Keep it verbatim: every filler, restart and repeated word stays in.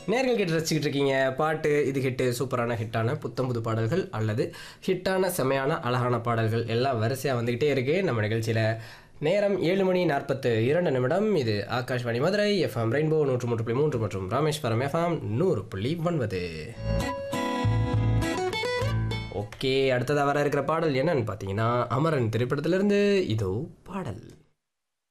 நேர்கள் கேட்டு ரசிச்சுக்கிட்டு இருக்கீங்க பாட்டு இது ஹிட்டு சூப்பரான ஹிட்டான புத்தம் புது பாடல்கள் அல்லது ஹிட்டான செமையான அழகான பாடல்கள் எல்லாம் வரிசையாக வந்துக்கிட்டே இருக்கு நம்ம நிகழ்ச்சியில். நேரம் ஏழு மணி நாற்பத்து இரண்டு நிமிடம். இது ஆகாஷ்வாணி மதுரை எஃப்எம் ரெயின்போ நூற்று மூன்று புள்ளி மூன்று மற்றும் ராமேஸ்வரம் எஃப்எம் நூறு புள்ளி ஒன்பது. ஓகே, அடுத்ததாக வர இருக்கிற பாடல் என்னன்னு பார்த்தீங்கன்னா அமரன் திரைப்படத்திலிருந்து இதோ பாடல்.